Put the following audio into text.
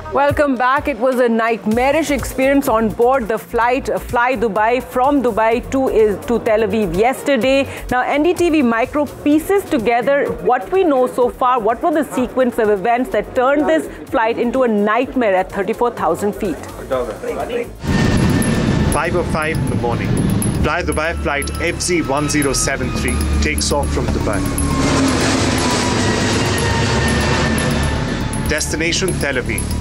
Welcome back. It was a nightmarish experience on board the flight Fly Dubai from Dubai to Tel Aviv yesterday. Now, NDTV Micro pieces together what we know so far. What were the sequence of events that turned this flight into a nightmare at 34,000 feet? 5:05 in the morning. Fly Dubai flight FZ1073 takes off from Dubai. Destination Tel Aviv.